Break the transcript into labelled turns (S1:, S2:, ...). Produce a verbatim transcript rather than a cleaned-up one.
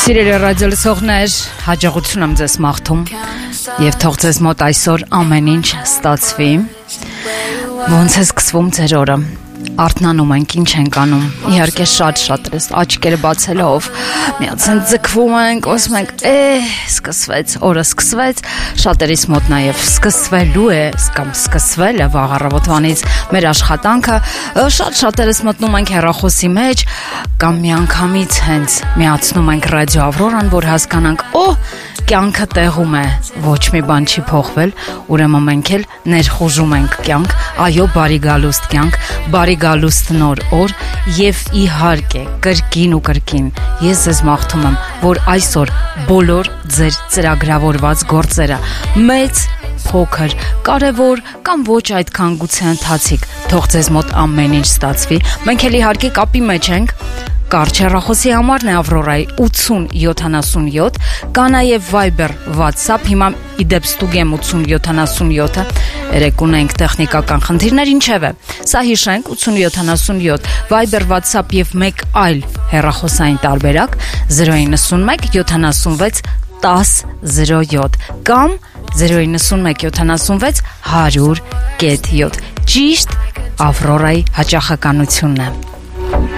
S1: Սիրելի ռադիո լսողներ, հաջողություն եմ ձեզ մաղթում եւ թող ձեզ մոտ այսօր ամեն ինչ ստացվի։ Ոնց է սկսվում ձեր օրը։ Արթնանում ենք, ինչ ենք անում։ Իհարկե շատ-շատ էս աչքերը բացելով միացեն ձգվում ենք, ասում ենք, «Է, սկսվեց, օրը սկսվեց»։ Շատերիս մոտ նաև սկսվելու է, կամ սկսվել է վաղ առավոտվանից մեր աշխատանքը։ Շատ շատերս մտնում ենք հեռախոսի մեջ, կամ միանգամից հենց միացնում ենք ռադիո Ավրորան, որ հասկանանք, օ, կյանքը տեղում է, ոչ մի բան չի փոխվել, ուրեմն մենք էլ ներխուժում ենք կյանք, այո, բարի գալուստ կյանք, բարի գալուստ նոր օր եւ իհարկե կրկին ու կրկին ես ձեզ մաղթում եմ, որ այսօր բոլոր ձեր ծրագրավորված գործերը մեծ, փոքր, կարևոր կամ ոչ այդքան գուցե ընթացիկ, թող ձեզ մոտ ամեն ինչ ստացվի։ Մենք էլ իհարկե կապի մեջ ենք։ Կարճ հեռախոսի համարն է Ավրորայի ութուն յոթանասունյոթ, կա նաև Viber, WhatsApp, հիմա իդեպ ստուգեմ ութուն յոթանասունյոթը, երեք ունենք տեխնիկական խնդիրներ, ինչևէ, սա հիշենք ութուն յոթանասունյոթ, Viber, WhatsApp եւ մեկ այլ հեռախոսային տարբերակ զրո իննսունմեկ յոթանասունվեց տասը զրո յոթ կամ զրո իննսունմեկ յոթանասունվեց հարյուր կետ յոթ, ճիշտ Ավրորայի հաճախականությունն է։